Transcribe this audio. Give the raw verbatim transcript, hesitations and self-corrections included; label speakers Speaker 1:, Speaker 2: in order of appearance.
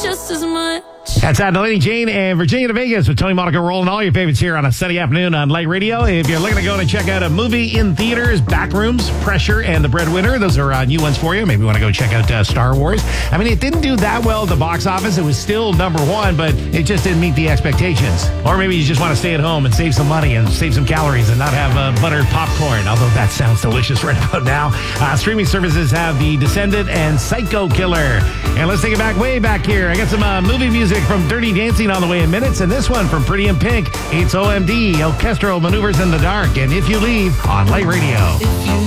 Speaker 1: just as much.
Speaker 2: That's uh, Delaney Jane and Virginia to Vegas with Tony Monaco rolling all your favorites here on a sunny afternoon on Light Radio. If you're looking to go and check out a movie in theaters, Backrooms, Pressure, and The Breadwinner, those are uh, new ones for you. Maybe you want to go check out uh, Star Wars. I mean, it didn't do that well at the box office. It was still number one, but it just didn't meet the expectations. Or maybe you just want to stay at home and save some money and save some calories and not have uh, buttered popcorn, although that sounds delicious right about now. Uh, streaming services have The Descendant and Psycho Killer. And let's take it back way back here. I got some uh, movie music from Dirty Dancing on the way in minutes, and this one from Pretty in Pink. It's O M D, Orchestral Maneuvers in the Dark, and If You Leave on Light Radio.
Speaker 1: If you